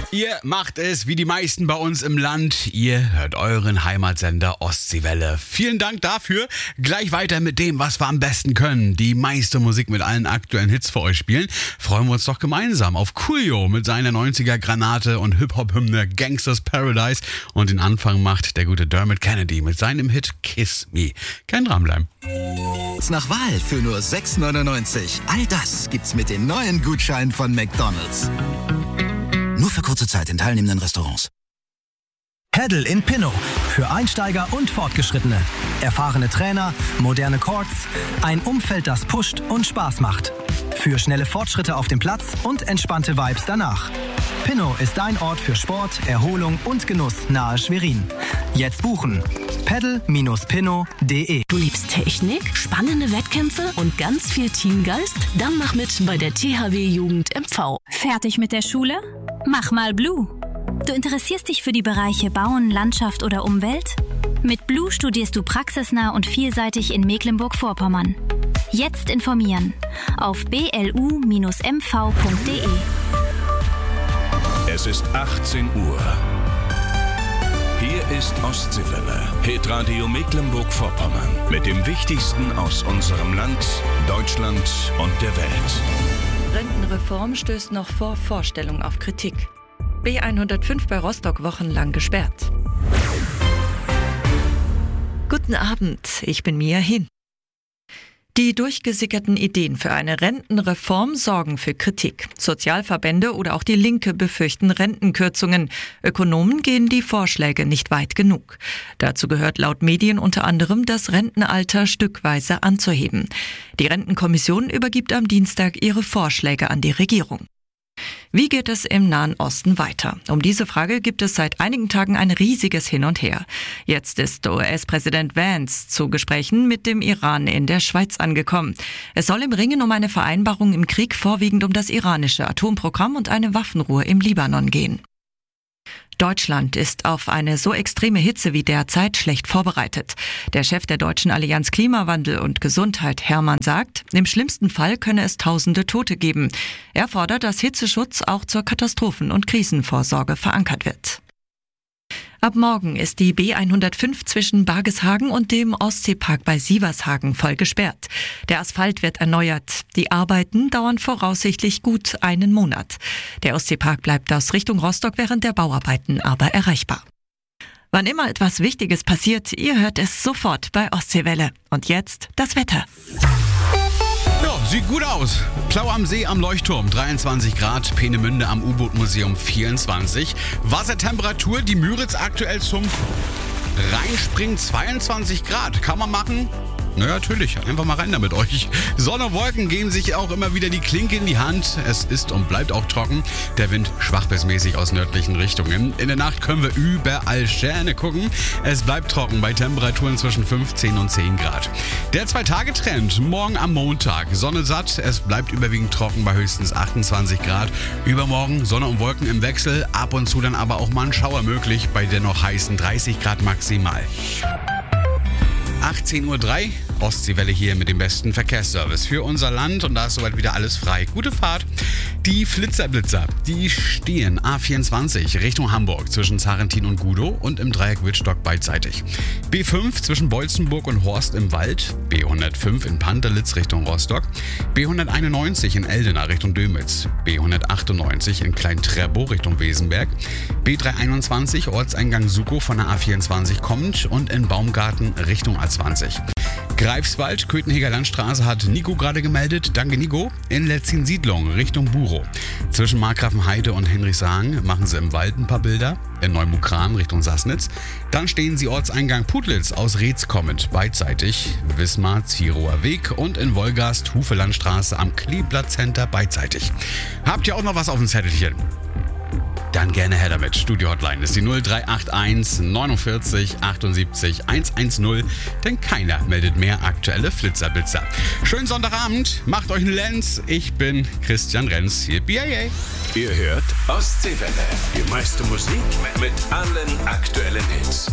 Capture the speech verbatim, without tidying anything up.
Ihr macht es wie die meisten bei uns im Land. Ihr hört euren Heimatsender Ostseewelle. Vielen Dank dafür. Gleich weiter mit dem, was wir am besten können. Die meiste Musik mit allen aktuellen Hits für euch spielen. Freuen wir uns doch gemeinsam auf Coolio mit seiner neunziger-Granate und Hip-Hop-Hymne Gangsters Paradise. Und den Anfang macht der gute Dermot Kennedy mit seinem Hit Kiss Me. Kein dranbleiben. Nach Wahl für nur sechs neunundneunzig. All das gibt's mit den neuen Gutscheinen von McDonald's. Nur für kurze Zeit in teilnehmenden Restaurants. Heddle in Pinno. Für Einsteiger und Fortgeschrittene. Erfahrene Trainer, moderne Courts, ein Umfeld, das pusht und Spaß macht. Für schnelle Fortschritte auf dem Platz und entspannte Vibes danach. Pinno ist dein Ort für Sport, Erholung und Genuss nahe Schwerin. Jetzt buchen. paddle Bindestrich pinno Punkt de. Du liebst Technik, spannende Wettkämpfe und ganz viel Teamgeist? Dann mach mit bei der T H W Jugend M V. Fertig mit der Schule? Mach mal Blue. Du interessierst dich für die Bereiche Bauen, Landschaft oder Umwelt? Mit Blue studierst du praxisnah und vielseitig in Mecklenburg-Vorpommern. Jetzt informieren auf b l u Bindestrich m v Punkt de. Es ist achtzehn Uhr. Hier ist Ostseewelle, Hitradio Mecklenburg-Vorpommern. Mit dem Wichtigsten aus unserem Land, Deutschland und der Welt. Rentenreform stößt noch vor Vorstellung auf Kritik. B hundertfünf bei Rostock wochenlang gesperrt. Guten Abend, ich bin Mia Hin. Die durchgesickerten Ideen für eine Rentenreform sorgen für Kritik. Sozialverbände oder auch die Linke befürchten Rentenkürzungen. Ökonomen gehen die Vorschläge nicht weit genug. Dazu gehört laut Medien unter anderem, das Rentenalter stückweise anzuheben. Die Rentenkommission übergibt am Dienstag ihre Vorschläge an die Regierung. Wie geht es im Nahen Osten weiter? Um diese Frage gibt es seit einigen Tagen ein riesiges Hin und Her. Jetzt ist U S-Präsident Vance zu Gesprächen mit dem Iran in der Schweiz angekommen. Es soll im Ringen um eine Vereinbarung im Krieg vorwiegend um das iranische Atomprogramm und eine Waffenruhe im Libanon gehen. Deutschland ist auf eine so extreme Hitze wie derzeit schlecht vorbereitet. Der Chef der Deutschen Allianz Klimawandel und Gesundheit, Hermann, sagt, im schlimmsten Fall könne es tausende Tote geben. Er fordert, dass Hitzeschutz auch zur Katastrophen- und Krisenvorsorge verankert wird. Ab morgen ist die B hundertfünf zwischen Bargeshagen und dem Ostseepark bei Sievershagen voll gesperrt. Der Asphalt wird erneuert. Die Arbeiten dauern voraussichtlich gut einen Monat. Der Ostseepark bleibt aus Richtung Rostock während der Bauarbeiten aber erreichbar. Wann immer etwas Wichtiges passiert, ihr hört es sofort bei Ostseewelle. Und jetzt das Wetter. Ja, sieht gut aus. Plau am See am Leuchtturm, dreiundzwanzig Grad. Peenemünde am U-Boot-Museum, vierundzwanzig. Wassertemperatur, die Müritz aktuell zum Reinspringen, zweiundzwanzig Grad. Kann man machen? Na ja, natürlich, einfach mal rein da mit euch. Sonne und Wolken geben sich auch immer wieder die Klinke in die Hand. Es ist und bleibt auch trocken. Der Wind schwach bis mäßig aus nördlichen Richtungen. In der Nacht können wir überall Sterne gucken. Es bleibt trocken bei Temperaturen zwischen fünfzehn und zehn Grad. Der Zwei-Tage-Trend morgen am Montag. Sonne satt, es bleibt überwiegend trocken bei höchstens achtundzwanzig Grad. Übermorgen Sonne und Wolken im Wechsel. Ab und zu dann aber auch mal ein Schauer möglich bei dennoch heißen dreißig Grad maximal. achtzehn Uhr drei, Ostseewelle hier mit dem besten Verkehrsservice für unser Land und da ist soweit wieder alles frei. Gute Fahrt. Die Flitzerblitzer, die stehen A vierundzwanzig Richtung Hamburg zwischen Zarentin und Gudow und im Dreieck Wittstock beidseitig. B fünf zwischen Bolzenburg und Horst im Wald, B hundertfünf in Panterlitz Richtung Rostock, B hunderteinundneunzig in Eldena Richtung Dömitz, B hundertachtundneunzig in Klein-Treppow Richtung Wesenberg, B dreihunderteinundzwanzig Ortseingang Sukow von der A vierundzwanzig kommt und in Baumgarten Richtung A zwanzig. Greifswald, Köthenheger Landstraße hat Nico gerade gemeldet. Danke, Nico. In Letzin-Siedlung Richtung Burow. Zwischen Markgrafenheide und Henrichshagen machen sie im Wald ein paar Bilder. In Neumukran Richtung Sassnitz. Dann stehen sie Ortseingang Putlitz aus Reetz kommend beidseitig. Wismar, Zierower Weg und in Wolgast Hufelandstraße am Kleeblatt Center beidseitig. Habt ihr auch noch was auf dem Zettelchen? Dann gerne her damit. Studio-Hotline ist die null drei acht eins neunundvierzig achtundsiebzig hundertzehn, denn keiner meldet mehr aktuelle Flitzerblitzer. Schönen Sonntagabend, macht euch einen Lenz. Ich bin Christian Renz, hier B I A. Ihr hört Ostseewelle, die meiste Musik mit allen aktuellen Hits.